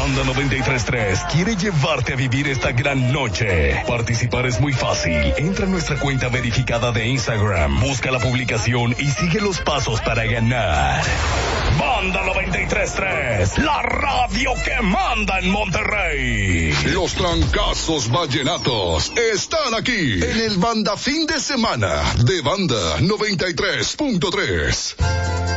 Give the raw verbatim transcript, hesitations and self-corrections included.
Banda noventa y tres punto tres quiere llevarte a vivir esta gran noche. Participar es muy fácil. Entra a nuestra cuenta verificada de Instagram, busca la publicación y sigue los pasos para ganar. Banda noventa y tres punto tres, la radio que manda en Monterrey. Los trancazos vallenatos están aquí en el Banda Fin de Semana de Banda noventa y tres punto tres.